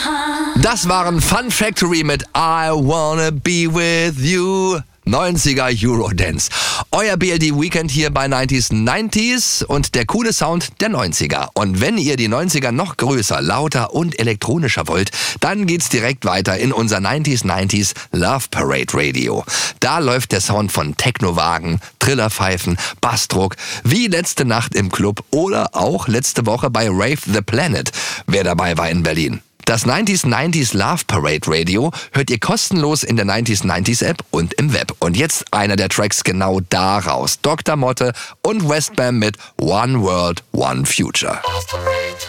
Das waren Fun Factory mit I Wanna Be With You. 90er Eurodance. Euer BLD Weekend hier bei 90s und der coole Sound der 90er. Und wenn ihr die 90er noch größer, lauter und elektronischer wollt, dann geht's direkt weiter in unser 90s Love Parade Radio. Da läuft der Sound von Technowagen, Trillerpfeifen, Bassdruck, wie letzte Nacht im Club oder auch letzte Woche bei Rave the Planet, wer dabei war in Berlin. Das 90s Love Parade Radio hört ihr kostenlos in der 90s App und im Web. Und jetzt einer der Tracks genau daraus. Dr. Motte und Westbam mit One World, One Future.